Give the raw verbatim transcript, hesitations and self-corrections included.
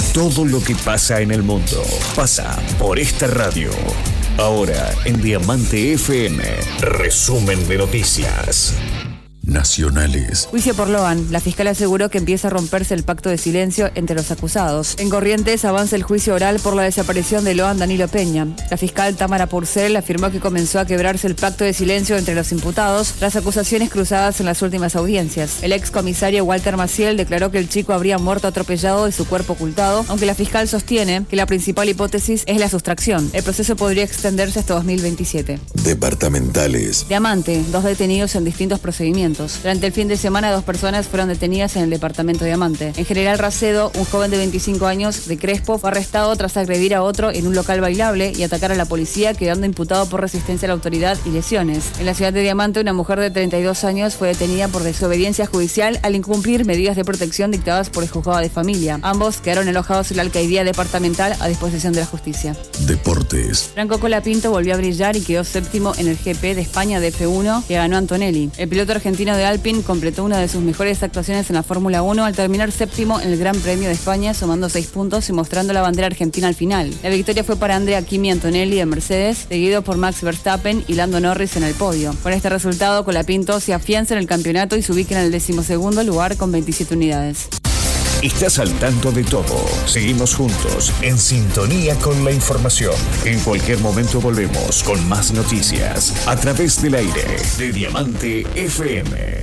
Todo lo que pasa en el mundo pasa por esta radio. Ahora en Diamante F M, resumen de noticias nacionales. Juicio por Loan. La fiscal aseguró que empieza a romperse el pacto de silencio entre los acusados. En Corrientes avanza el juicio oral por la desaparición de Loan Danilo Peña. La fiscal Tamara Purcell afirmó que comenzó a quebrarse el pacto de silencio entre los imputados tras acusaciones cruzadas en las últimas audiencias. El ex comisario Walter Maciel declaró que el chico habría muerto atropellado y su cuerpo ocultado, aunque la fiscal sostiene que la principal hipótesis es la sustracción. El proceso podría extenderse hasta dos mil veintisiete. Departamentales. Diamante. Dos detenidos en distintos procedimientos. Durante el fin de semana, dos personas fueron detenidas en el departamento Diamante. En General Racedo, un joven de veinticinco años de Crespo fue arrestado tras agredir a otro en un local bailable y atacar a la policía, quedando imputado por resistencia a la autoridad y lesiones. En la ciudad de Diamante, una mujer de treinta y dos años fue detenida por desobediencia judicial al incumplir medidas de protección dictadas por el juzgado de familia. Ambos quedaron alojados en la alcaldía departamental a disposición de la justicia. Deportes. Franco Colapinto volvió a brillar y quedó séptimo en el G P de España de F uno que ganó Antonelli. El piloto argentino de Alpine completó una de sus mejores actuaciones en la Fórmula uno al terminar séptimo en el Gran Premio de España, sumando seis puntos y mostrando la bandera argentina al final. La victoria fue para Andrea Kimi Antonelli de Mercedes, seguido por Max Verstappen y Lando Norris en el podio. Con este resultado, Colapinto se afianza en el campeonato y se ubica en el decimosegundo lugar con veintisiete unidades. Estás al tanto de todo. Seguimos juntos, en sintonía con la información. En cualquier momento volvemos con más noticias a través del aire de Diamante F M.